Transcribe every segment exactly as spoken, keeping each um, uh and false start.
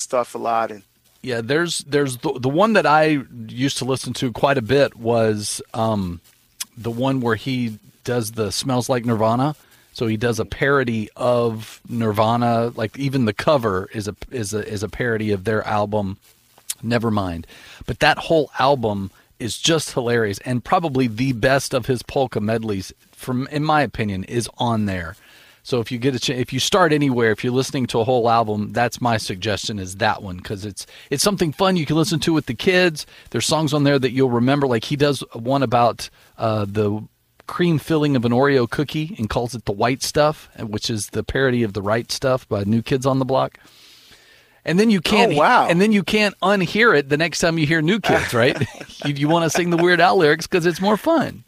stuff a lot. And yeah, there's there's the, the one that I used to listen to quite a bit was um, the one where he does the Smells Like Nirvana. So he does a parody of Nirvana, like even the cover is a is a is a parody of their album Nevermind. But that whole album is just hilarious, and probably the best of his polka medleys, from in my opinion, is on there. So if you get a ch- if you start anywhere, if you're listening to a whole album, that's my suggestion, is that one, because it's it's something fun you can listen to with the kids. There's songs on there that you'll remember, like he does one about uh, the cream filling of an Oreo cookie and calls it the White Stuff, which is the parody of the Right Stuff by New Kids on the Block. And then you can't, oh, wow. and then you can't unhear it the next time you hear New Kids, right? you you want to sing the Weird Al lyrics because it's more fun.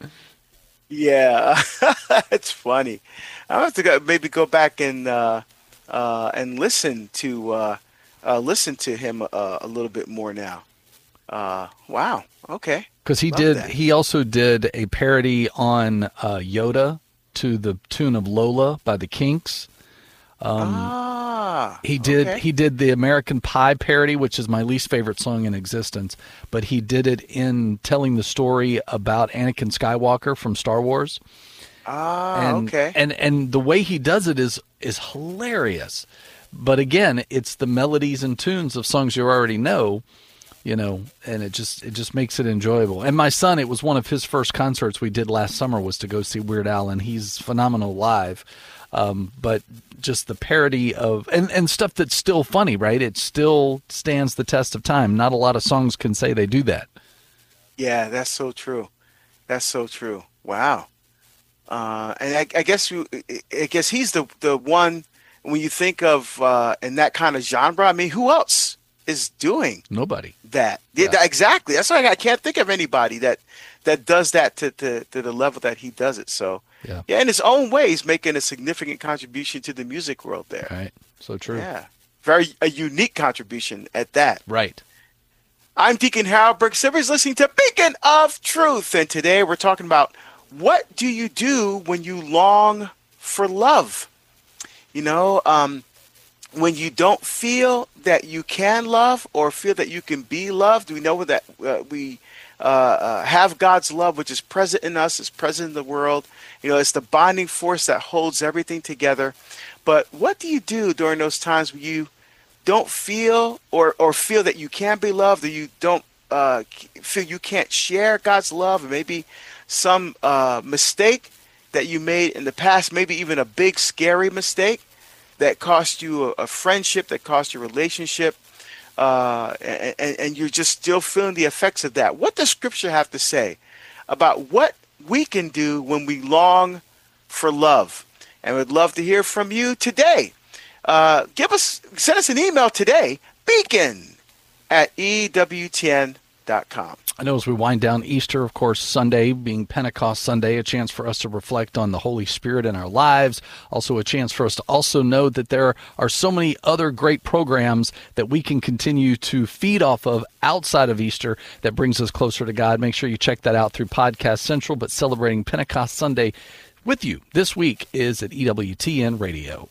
Yeah, it's funny. I have to go, maybe go back and uh, uh, and listen to uh, uh, listen to him uh, a little bit more now. Uh, wow. Okay. Because he Love did, that. he also did a parody on uh, Yoda to the tune of Lola by the Kinks. Um, ah, he did okay. he did the American Pie parody, which is my least favorite song in existence. But he did it in telling the story about Anakin Skywalker from Star Wars. Ah, and, okay. And and the way he does it is is hilarious. But again, it's the melodies and tunes of songs you already know. You know, and it just it just makes it enjoyable. And my son, it was one of his first concerts we did last summer was to go see Weird Al, and he's phenomenal live. Um, but just the parody of and, and stuff that's still funny, right? It still stands the test of time. Not a lot of songs can say they do that. Yeah, that's so true. That's so true. Wow. Uh, and I, I guess you, I guess he's the the one when you think of uh, in that kind of genre. I mean, who else is doing Nobody. that? Yeah. that exactly. That's why I can't think of anybody that that does that to, to, to the level that he does it. So yeah. yeah, in his own way, he's making a significant contribution to the music world there. Right. So true. Yeah. Very a unique contribution at that. Right. I'm Deacon Harold Brooks. Everybody's listening to Beacon of Truth. And today we're talking about what do you do when you long for love? You know, um, when you don't feel that you can love or feel that you can be loved, we know that uh, we uh, uh, have God's love, which is present in us, is present in the world. You know, it's the bonding force that holds everything together. But what do you do during those times when you don't feel or, or feel that you can be loved, or you don't uh, feel you can't share God's love, or maybe some uh, mistake that you made in the past, maybe even a big, scary mistake that cost you a, a friendship, that cost you a relationship, uh, and, and you're just still feeling the effects of that. What does Scripture have to say about what we can do when we long for love? And we'd love to hear from you today. Uh, give us, send us an email today, beacon at E W T N dot com. I know as we wind down Easter, of course, Sunday being Pentecost Sunday, a chance for us to reflect on the Holy Spirit in our lives. Also a chance for us to also know that there are so many other great programs that we can continue to feed off of outside of Easter that brings us closer to God. Make sure you check that out through Podcast Central. But celebrating Pentecost Sunday with you this week is at E W T N Radio.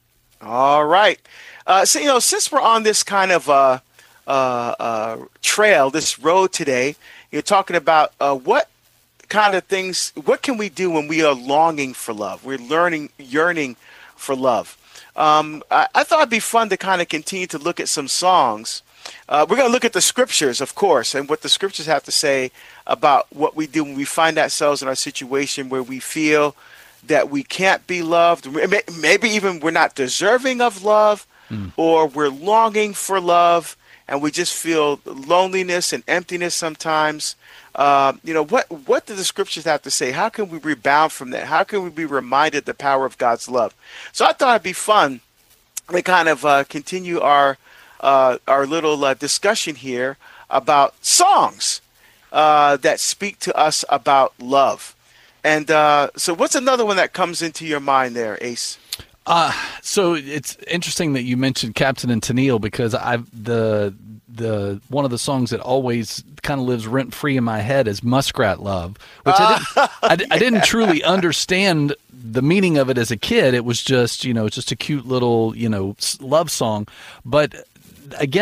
All right. Uh, so, you know, since we're on this kind of uh, uh, uh, trail, this road today, you're talking about uh, what kind of things, what can we do when we are longing for love? We're learning, yearning for love. Um, I, I thought it'd be fun to kind of continue to look at some songs. Uh, we're going to look at the scriptures, of course, and what the scriptures have to say about what we do when we find ourselves in our situation where we feel that we can't be loved, maybe even we're not deserving of love, mm. or we're longing for love, and we just feel loneliness and emptiness sometimes. Uh, you know, what what do the scriptures have to say? How can we rebound from that? How can we be reminded the power of God's love? So I thought it'd be fun to kind of uh, continue our uh, our little uh, discussion here about songs uh, that speak to us about love. And uh, so what's another one that comes into your mind there, Ace? Uh, so it's interesting that you mentioned Captain and Tennille, because I've the the one of the songs that always kind of lives rent free in my head is Muskrat Love, which uh, I, didn't, I, yeah. I didn't truly understand the meaning of it as a kid. It was just, you know, just a cute little, you know, love song. But again,